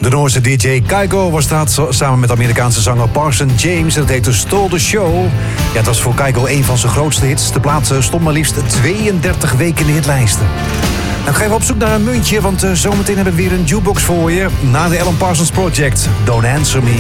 De Noorse DJ Kygo was dat samen met de Amerikaanse zanger Parson James. En dat heette Stole the Show. Ja, het was voor Kygo een van zijn grootste hits. De plaat stond maar liefst 32 weken in de hitlijsten. Nou, ga even op zoek naar een muntje, want zometeen hebben we weer een jukebox voor je. Na de Alan Parsons Project, Don't Answer Me.